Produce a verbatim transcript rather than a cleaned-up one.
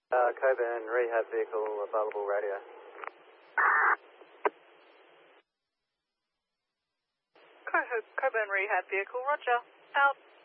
Uh, Coburn rehab vehicle available radio. Co- Coburn rehab vehicle, roger. Out.